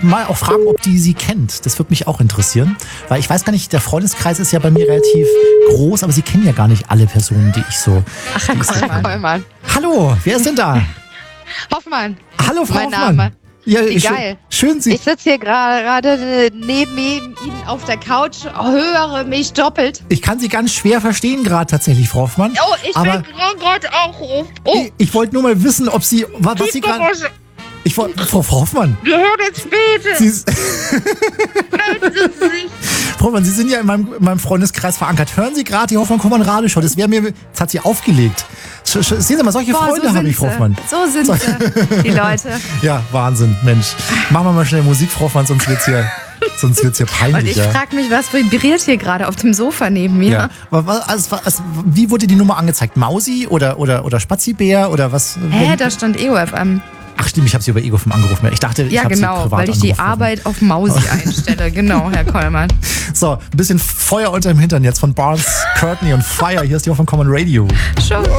mal auch fragen, ob die sie kennt. Das würde mich auch interessieren. Weil ich weiß gar nicht, der Freundeskreis ist ja bei mir relativ groß, aber sie kennen ja gar nicht alle Personen, die ich so... Ach, Herr Kollmann. Hallo, wer ist denn da? Hoffmann. Hallo, Frau Mein Hoffmann. Name. Ja, Wie geil. Schön, Sie... Ich sitze hier gerade neben Ihnen auf der Couch, höre mich doppelt. Ich kann Sie ganz schwer verstehen gerade tatsächlich, Frau Hoffmann. Oh, ich aber bin gerade auch. Oh, ich wollte nur mal wissen, ob Sie... Was Sie gerade... Ich wollte... Frau Hoffmann. wir hören jetzt später. Frau Hoffmann, Sie sind ja in meinem Freundeskreis verankert. Hören Sie gerade die Hoffmann-Radioshow? Das wäre mir... Das hat Sie aufgelegt. Sehen Sie mal, solche Freunde so habe ich, Frau Hoffmann. So sind sie, die Leute. Ja, Wahnsinn, Mensch. Machen wir mal schnell Musik, Frau Hoffmann, sonst wird's hier peinlich. Und ich ja. frage mich, was vibriert hier gerade auf dem Sofa neben mir? Ja. Wie wurde die Nummer angezeigt? Mausi oder Spazibär oder was? Da stand EOFM. Ach stimmt, ich habe Sie über EgoFM angerufen. Ich dachte, ich Ja, habe Sie genau, privat weil ich die angerufen. Arbeit auf Mausi einstelle. Genau, Herr Kollmann. So, ein bisschen Feuer unterm Hintern jetzt von Barnes, Courtney und Fire. Hier ist die Hoffmann Common Radio. Schon.